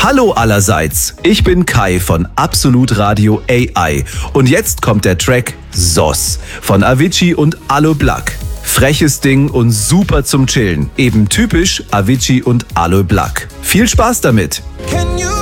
Hallo allerseits, ich bin Kai von Absolut Radio AI und jetzt kommt der Track SOS von Avicii und Aloe Blacc. Freches Ding und super zum Chillen, eben typisch Avicii und Aloe Blacc. Viel Spaß damit! Can you